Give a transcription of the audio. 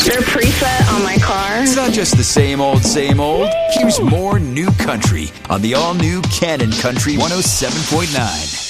there a preset on my car? It's not just the same old, same old. Here's more new country on the all-new Cannon Country 107.9.